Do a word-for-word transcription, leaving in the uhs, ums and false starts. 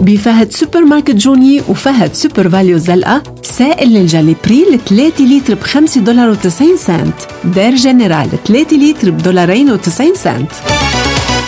بفهد سوبر ماركت جوني وفهد سوبر فاليو زلقة سائل للجلي بري ثلاثة لتر بخمسة دولار وتسعين سنت. دير جنرال ثلاثة لتر بدولارين وتسعين سنت.